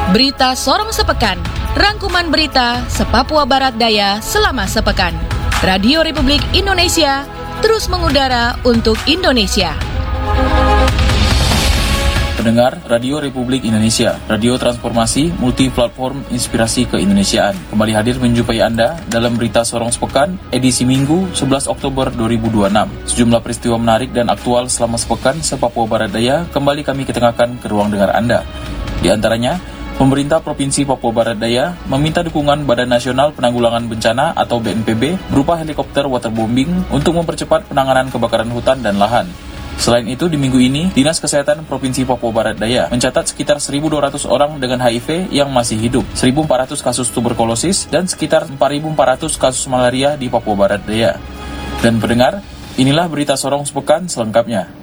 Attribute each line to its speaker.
Speaker 1: Berita Sorong Sepekan, rangkuman berita se-Papua Barat Daya selama sepekan. Radio Republik Indonesia terus mengudara untuk Indonesia.
Speaker 2: Pendengar Radio Republik Indonesia, radio transformasi multi-platform inspirasi keindonesiaan. Kembali hadir menjumpai Anda dalam Berita Sorong Sepekan, edisi Minggu 11 Oktober 2026. Sejumlah peristiwa menarik dan aktual selama sepekan se-Papua Barat Daya kembali kami ketengahkan ke ruang dengar Anda. Di antaranya, pemerintah Provinsi Papua Barat Daya meminta dukungan Badan Nasional Penanggulangan Bencana atau BNPB berupa helikopter waterbombing untuk mempercepat penanganan kebakaran hutan dan lahan. Selain itu, di minggu ini, Dinas Kesehatan Provinsi Papua Barat Daya mencatat sekitar 1.200 orang dengan HIV yang masih hidup, 1.400 kasus tuberkulosis, dan sekitar 4.400 kasus malaria di Papua Barat Daya. Dan pendengar, inilah berita Sorong Sepekan selengkapnya.